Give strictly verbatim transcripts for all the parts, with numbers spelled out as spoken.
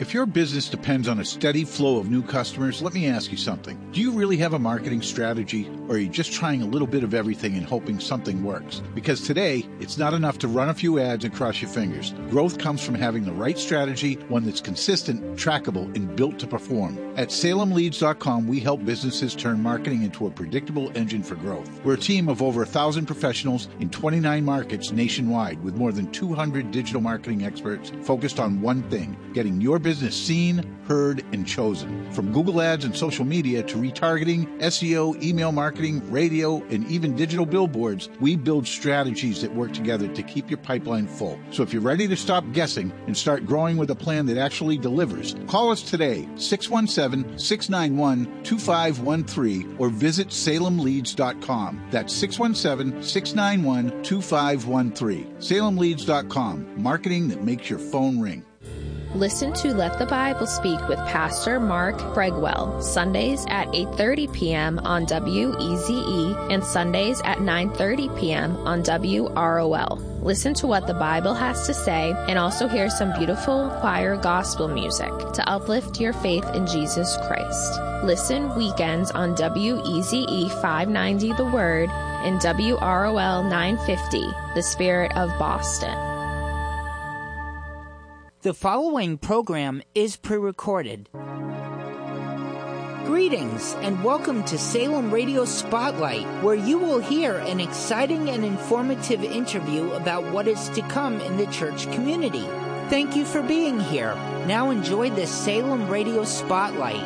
If your business depends on a steady flow of new customers, let me ask you something. Do you really have a marketing strategy, or are you just trying a little bit of everything and hoping something works? Because today, it's not enough to run a few ads and cross your fingers. Growth comes from having the right strategy, one that's consistent, trackable, and built to perform. At Salem Leads dot com, we help businesses turn marketing into a predictable engine for growth. We're a team of over a thousand professionals in twenty-nine markets nationwide with more than two hundred digital marketing experts focused on one thing, getting your business seen, heard, and chosen. From Google Ads and social media to retargeting, S E O, email marketing, radio, and even digital billboards, we build strategies that work together to keep your pipeline full. So if you're ready to stop guessing and start growing with a plan that actually delivers, call us today, six one seven, six nine one, two five one three, or visit Salem Leads dot com. That's six one seven, six nine one, two five one three. Salem Leads dot com, marketing that makes your phone ring. Listen to Let the Bible Speak with Pastor Mark Bregwell, Sundays at eight thirty p.m. on W E Z E and Sundays at nine thirty p.m. on W R O L. Listen to what the Bible has to say and also hear some beautiful choir gospel music to uplift your faith in Jesus Christ. Listen weekends on W E Z E five ninety The Word and W R O L nine fifty, The Spirit of Boston. The following program is pre-recorded. Greetings and welcome to Salem Radio Spotlight, where you will hear an exciting and informative interview about what is to come in the church community. Thank you for being here. Now enjoy the Salem Radio Spotlight.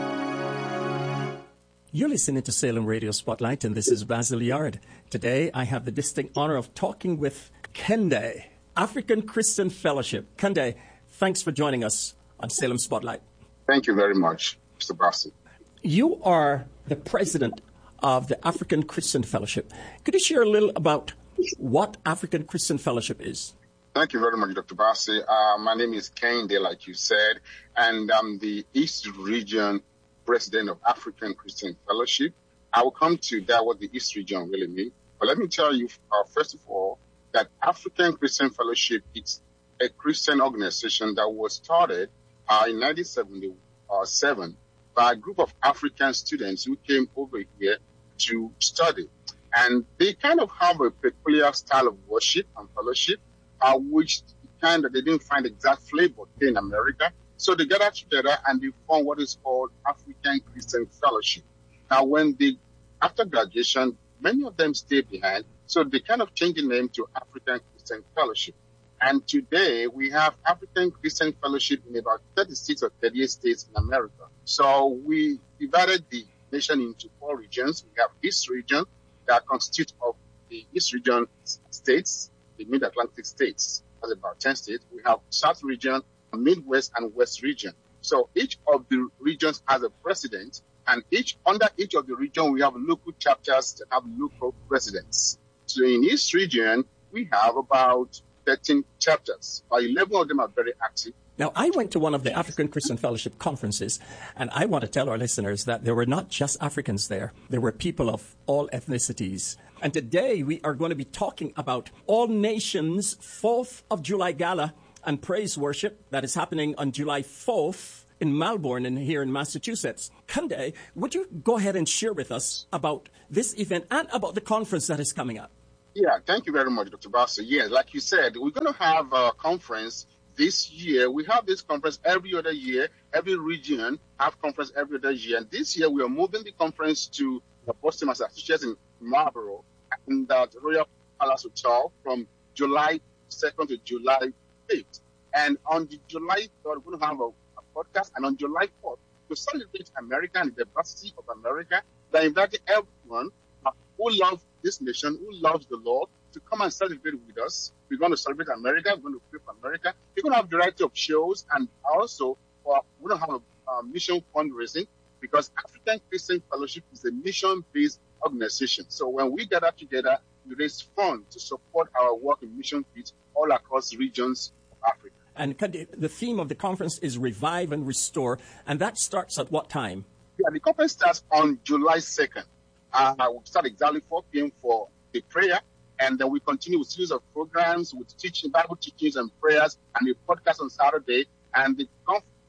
You're listening to Salem Radio Spotlight, and this is Basil Yard. Today, I have the distinct honor of talking with Kende, African Christian Fellowship. Kende, thanks for joining us on Salem Spotlight. Thank you very much, Mister Basil. You are the president of the African Christian Fellowship. Could you share a little about what African Christian Fellowship is? Thank you very much, Doctor Basil. Uh, my name is Kende, like you said, and I'm the East Region president of African Christian Fellowship. I will come to that, what the East Region really means. But let me tell you, uh, first of all, that African Christian Fellowship is a Christian organization that was started uh, in nineteen seventy-seven by a group of African students who came over here to study. And they kind of have a peculiar style of worship and fellowship, uh, which kind of they didn't find exact flavor here in America. So they gathered together and they formed what is called African Christian Fellowship. Now, when they, after graduation, many of them stayed behind, so they kind of changed the name to African Christian Fellowship. And today, we have African Christian Fellowship in about thirty-six or thirty-eight states in America. So we divided the nation into four regions. We have East Region that constitutes of the East Region states, the Mid-Atlantic states. That's about ten states. We have South Region, Midwest, and West Region. So each of the regions has a president, and each under each of the region, we have local chapters that have local presidents. So in East Region, we have about thirteen chapters. About eleven of them are very active. Now, I went to one of the African Christian Fellowship conferences, and I want to tell our listeners that there were not just Africans there. There were people of all ethnicities. And today we are going to be talking about All Nations fourth of July Gala and Praise Worship that is happening on July fourth in Melbourne and here in Massachusetts. Kende, would you go ahead and share with us about this event and about the conference that is coming up? Yeah, thank you very much, Doctor Basil. Yes, like you said, we're going to have a conference this year. We have this conference every other year. Every region have conference every other year. And this year, we are moving the conference to the Boston, Massachusetts in Marlborough and the Royal Palace Hotel from July second to July fifth. And on the July third, we're going to have a, a podcast. And on July fourth, to celebrate America and the diversity of America, they're inviting everyone who loves this nation, who loves the Lord, to come and celebrate with us. We're going to celebrate America. We're going to pray for America. We're going to have a variety of shows, and also uh, we're going to have a, a mission fundraising, because African Christian Fellowship is a mission-based organization. So when we gather together, we raise funds to support our work in mission fields all across regions of Africa. And the theme of the conference is Revive and Restore, and that starts at what time? Yeah, the conference starts on July second. Uh, we'll start exactly four p.m. for the prayer, and then we continue with series of programs with teaching, Bible teachings and prayers, and the podcast on Saturday. And the conf-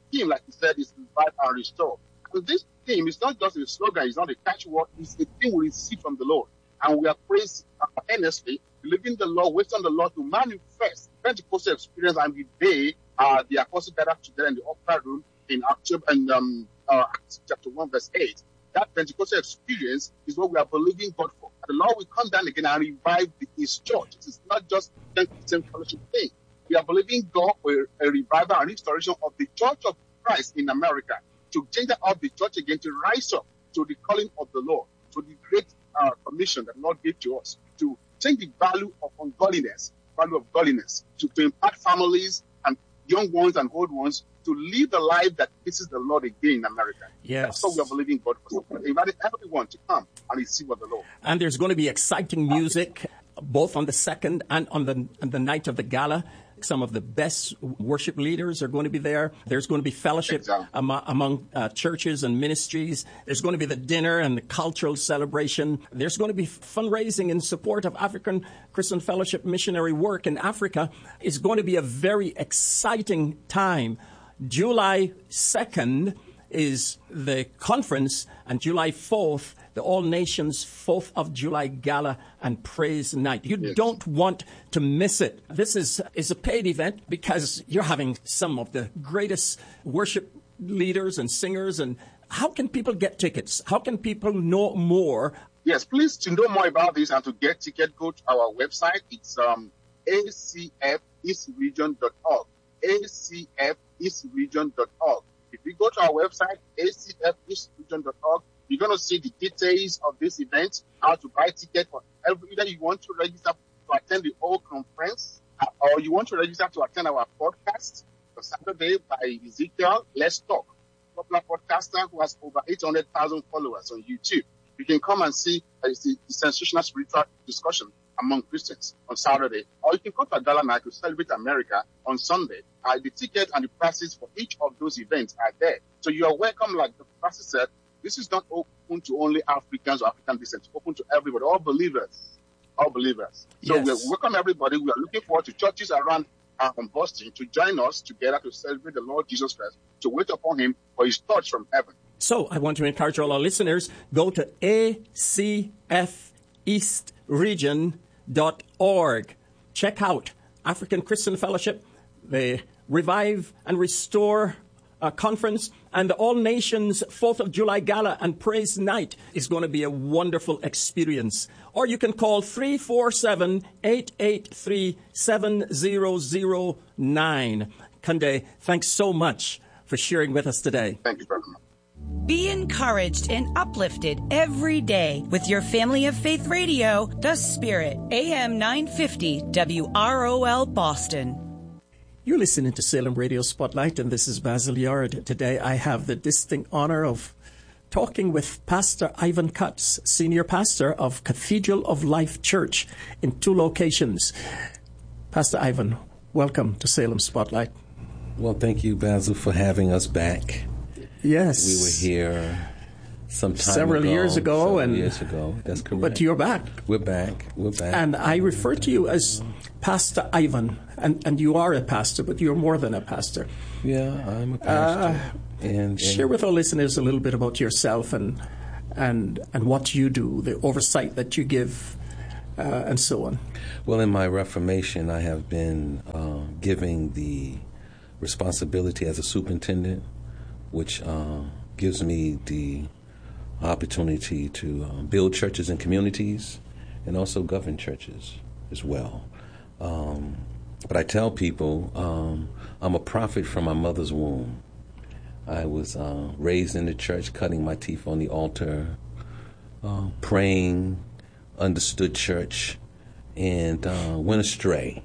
theme, like you said, is revive and restore. And this theme is not just a slogan, it's not a catchword, it's a thing we receive from the Lord. And we are praised earnestly, believing the Lord, waiting on the Lord to manifest Pentecostal experience. And the day uh, the apostles gathered together in the upper room in October and um, uh, Acts chapter one, verse eight. That Pentecostal experience is what we are believing God for. The Lord will come down again and revive the, His church. It is not just the same fellowship thing. We are believing God for a revival and restoration of the Church of Christ in America, to change up the church again, to rise up to the calling of the Lord, to the great uh, commission that the Lord gave to us, to change the value of ungodliness, value of godliness, to, to impact families and young ones and old ones to live the life that pleases the Lord again in America. Yes. That's what we are believing God for. So we invite everyone to come and receive of the Lord. And there's going to be exciting music, both on the second and on the, on the night of the gala. Some of the best worship leaders are going to be there. There's going to be fellowship exactly. among, among uh, churches and ministries. There's going to be the dinner and the cultural celebration. There's going to be fundraising in support of African Christian Fellowship missionary work in Africa. It's going to be a very exciting time. July second is the conference, and July fourth, the All Nations fourth of July Gala and Praise Night. You yes. don't want to miss it. This is, is a paid event because you're having some of the greatest worship leaders and singers. And how can people get tickets? How can people know more? Yes, please, to know more about this and to get tickets, go to our website. It's um, A C F east region dot org. A C F east region dot org. If you go to our website, A C F east region dot org, you're going to see the details of this event, how to buy tickets for every, either you want to register to attend the whole conference, uh, or you want to register to attend our podcast for Saturday by Ezekiel Let's Talk, popular podcaster who has over eight hundred thousand followers on YouTube. You can come and see uh, the, the sensational spiritual discussion among Christians on Saturday, or you can come to a gala night to celebrate America on Sunday. Uh, the tickets and the prices for each of those events are there. So you are welcome, like the pastor said. This is not open to only Africans or African descent. It's open to everybody, all believers, all believers. So yes. we welcome everybody. We are looking forward to churches around uh, Boston to join us together to celebrate the Lord Jesus Christ, to wait upon Him for His touch from heaven. So I want to encourage all our listeners, go to A C F east region dot org. Check out African Christian Fellowship, the Revive and Restore uh, Conference, and the All Nations fourth of July Gala and Praise Night is going to be a wonderful experience. Or you can call three four seven, eight eight three, seven zero zero nine. Kunde, thanks so much for sharing with us today. Thank you very much. Be encouraged and uplifted every day with your Family of Faith Radio, The Spirit, A M nine fifty W R O L Boston. You're listening to Salem Radio Spotlight, and this is Basil Yard. Today I have the distinct honor of talking with Pastor Ivan Cutts, Senior Pastor of Cathedral of Life Church in two locations. Pastor Ivan, welcome to Salem Spotlight. Well, thank you, Basil, for having us back. Yes. We were here some time Several ago. years ago. Several and years ago. That's correct. But you're back. We're back. We're back. And I refer to you as Pastor Ivan, and, and you are a pastor, but you're more than a pastor. Yeah, I'm a pastor. Uh, and, and share with our listeners a little bit about yourself and and and what you do, the oversight that you give, uh, and so on. Well, in my Reformation, I have been uh, giving the responsibility as a superintendent, which uh, gives me the opportunity to uh, build churches and communities and also govern churches as well. Um, but I tell people um, I'm a prophet from my mother's womb. I was uh, raised in the church, cutting my teeth on the altar, uh, praying, understood church, and uh, went astray.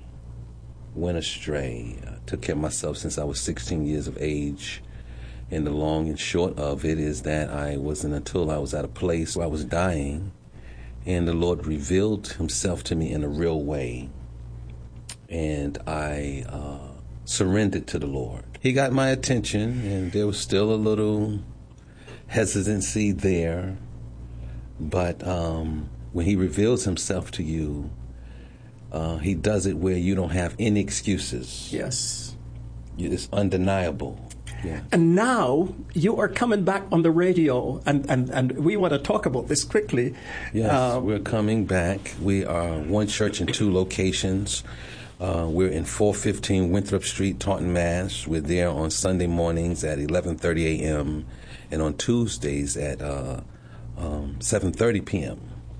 Went astray. I took care of myself since I was sixteen years of age. And the long and short of it is that I wasn't until I was at a place where I was dying, and the Lord revealed Himself to me in a real way. And I uh, surrendered to the Lord. He got my attention, and there was still a little hesitancy there. But um, when He reveals Himself to you, uh, He does it where you don't have any excuses. Yes. It's undeniable. Yeah. And now you are coming back on the radio, and, and, and we want to talk about this quickly. Yes, uh, we're coming back. We are one church in two locations. Uh, we're in four fifteen Winthrop Street, Taunton, Mass. We're there on Sunday mornings at eleven thirty a.m. and on Tuesdays at uh, um, seven thirty p.m.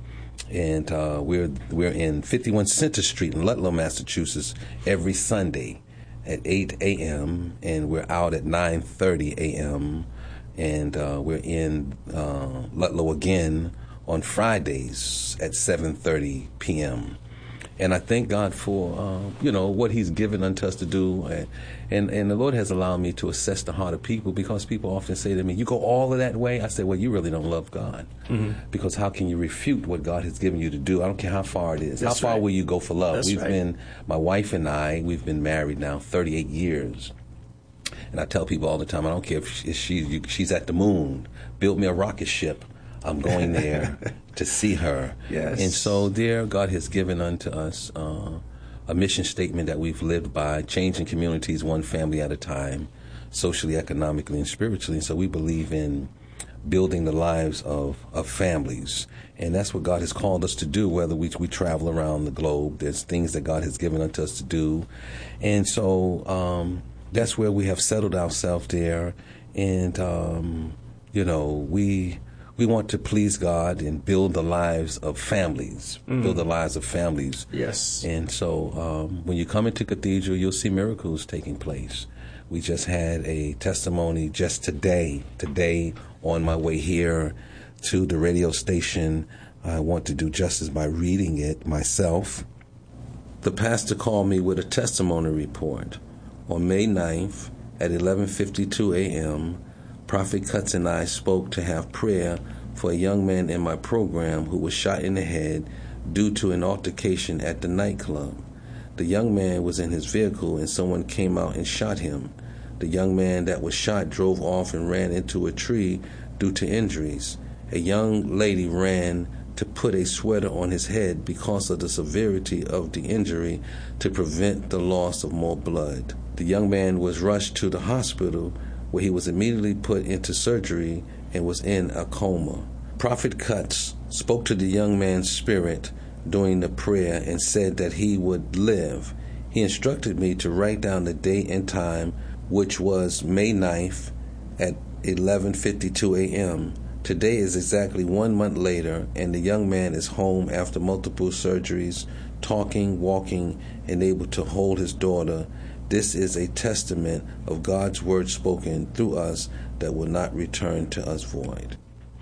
And uh, we're we're in fifty-one Center Street in Ludlow, Massachusetts, every Sunday at eight a.m. and we're out at nine thirty a.m. and uh, we're in uh, Ludlow again on Fridays at seven thirty p.m. And I thank God for, uh, you know, what he's given unto us to do. And, and and the Lord has allowed me to assess the heart of people, because people often say to me, you go all of that way? I say, well, you really don't love God. Mm-hmm. Because how can you refute what God has given you to do? I don't care how far it is. That's how far right. will you go for love? That's we've right. been, my wife and I, we've been married now thirty-eight years. And I tell people all the time, I don't care if, she, if she, she's at the moon, build me a rocket ship. I'm going there to see her. Yes. And so there, God has given unto us uh, a mission statement that we've lived by, changing communities one family at a time, socially, economically, and spiritually. And so we believe in building the lives of, of families. And that's what God has called us to do, whether we, we travel around the globe. There's things that God has given unto us to do. And so um, that's where we have settled ourselves there. And, um, you know, we... We want to please God and build the lives of families, mm. build the lives of families. Yes. And so um, when you come into Cathedral, you'll see miracles taking place. We just had a testimony just today, today on my way here to the radio station. I want to do justice by reading it myself. The pastor called me with a testimony report. On May ninth at eleven fifty-two a.m., Prophet Cuts and I spoke to have prayer for a young man in my program who was shot in the head due to an altercation at the nightclub. The young man was in his vehicle and someone came out and shot him. The young man that was shot drove off and ran into a tree due to injuries. A young lady ran to put a sweater on his head because of the severity of the injury to prevent the loss of more blood. The young man was rushed to the hospital where he was immediately put into surgery and was in a coma. Prophet Cuts spoke to the young man's spirit during the prayer and said that he would live. He instructed me to write down the date and time, which was May ninth at eleven fifty-two a.m. Today is exactly one month later, and the young man is home after multiple surgeries, talking, walking, and able to hold his daughter. This is a testament of God's word spoken through us that will not return to us void.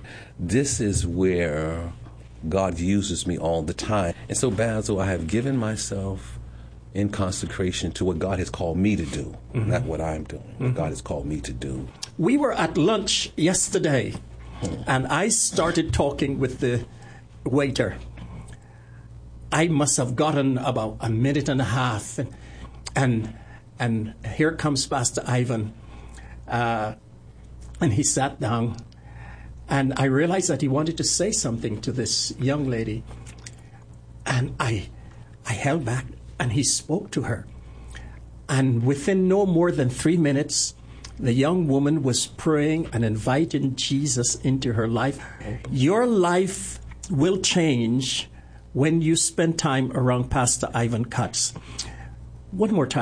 This is where God uses me all the time. And so, Basil, I have given myself in consecration to what God has called me to do, mm-hmm. not what I'm doing, what mm-hmm. God has called me to do. We were at lunch yesterday, hmm. and I started talking with the waiter. I must have gotten about a minute and a half, and and And here comes Pastor Ivan, uh, and he sat down, and I realized that he wanted to say something to this young lady, and I, I held back, and he spoke to her, and within no more than three minutes, the young woman was praying and inviting Jesus into her life. Your life will change when you spend time around Pastor Ivan Cuts. One more time.